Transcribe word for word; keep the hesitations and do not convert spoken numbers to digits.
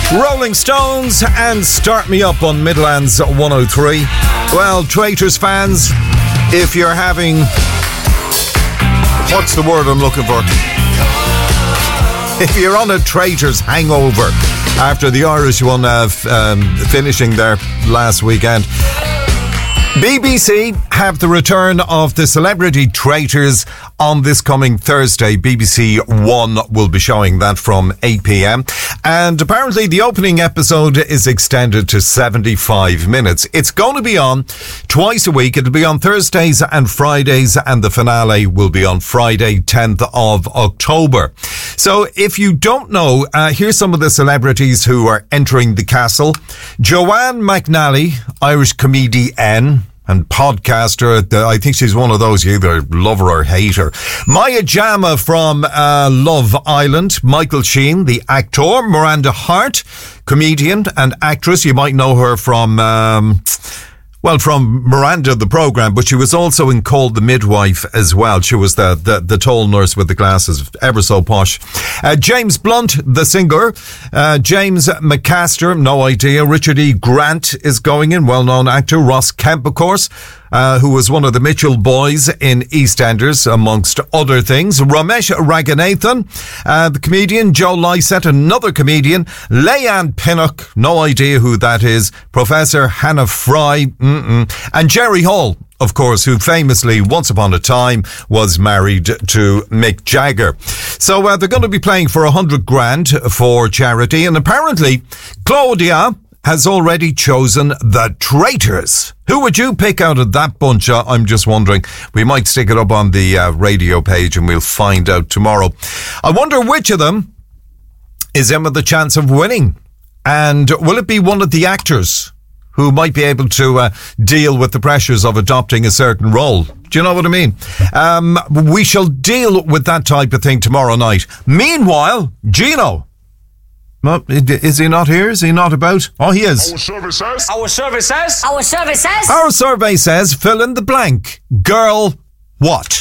Rolling Stones and Start Me Up on Midlands one oh three. Well, Traitors fans, if you're having... What's the word I'm looking for? If you're on a Traitors hangover after the Irish one uh, f- um, finishing there last weekend, B B C have the return of the Celebrity Traitors on this coming Thursday. B B C One will be showing that from eight p.m. And apparently the opening episode is extended to seventy-five minutes. It's going to be on twice a week. It'll be on Thursdays and Fridays, and the finale will be on Friday, tenth of October. So if you don't know, uh, here's some of the celebrities who are entering the castle. Joanne McNally, Irish comedian and podcaster. I think she's one of those, you either love her or hate her. Maya Jama from uh, Love Island. Michael Sheen, the actor. Miranda Hart, comedian and actress. You might know her from... Um, Well, from Miranda, the programme, but she was also in Called the Midwife as well. She was the, the, the tall nurse with the glasses, ever so posh. Uh, James Blunt, the singer. Uh, James McCaster, no idea. Richard E. Grant is going in, well-known actor. Ross Kemp, of course, uh, who was one of the Mitchell boys in EastEnders, amongst other things. Ramesh Raghunathan, uh, the comedian. Joe Lycett, another comedian. Leanne Pinnock, no idea who that is. Professor Hannah Fry, Mm-mm. And Jerry Hall, of course, who famously, once upon a time, was married to Mick Jagger. So uh, they're going to be playing for a hundred grand for charity. And apparently, Claudia has already chosen the Traitors. Who would you pick out of that bunch? Uh, I'm just wondering. We might stick it up on the uh, radio page and we'll find out tomorrow. I wonder which of them is in with the chance of winning. And will it be one of the actors who might be able to uh, deal with the pressures of adopting a certain role? Do you know what I mean? Um, we shall deal with that type of thing tomorrow night. Meanwhile, Gino. Well, is he not here? Is he not about? Oh, he is. Our survey says. Our survey says. Our survey says. Our survey says, fill in the blank. Girl, what?